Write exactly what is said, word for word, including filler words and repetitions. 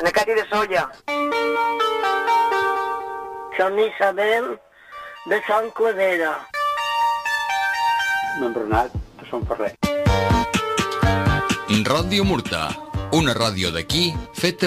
Ana Cati de Solla. Sant Isabel de Sant Clavera. En Renat de Sant Ferrer. Ràdio Murta, una ràdio d'aquí feta